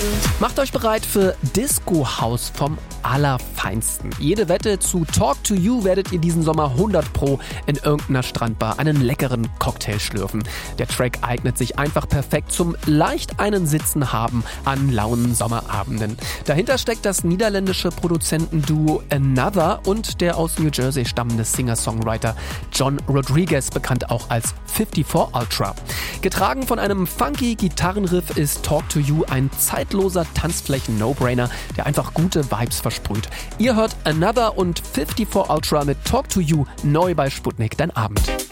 Macht euch bereit für Disco House vom Allerfeinsten. Jede Wette zu Talk to You werdet ihr diesen Sommer 100% in irgendeiner Strandbar einen leckeren Cocktail schlürfen. Der Track eignet sich einfach perfekt zum leicht einen Sitzen haben an lauen Sommerabenden. Dahinter steckt das niederländische Produzentenduo Another und der aus New Jersey stammende Singer-Songwriter John Rodriguez, bekannt auch als 54 Ultra. Getragen von einem funky Gitarrenriff ist Talk to You ein zeitloser Tanzflächen-No-Brainer, der einfach gute Vibes versprüht. Ihr hört Another und 54 Ultra mit Talk to You neu bei Sputnik, dein Abend.